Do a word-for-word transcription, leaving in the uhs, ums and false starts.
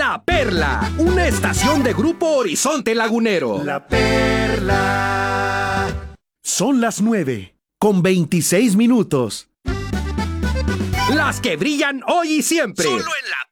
La Perla, una estación de Grupo Horizonte Lagunero. La Perla. Son las nueve, con veintiséis minutos. Las que brillan hoy y siempre. Solo en La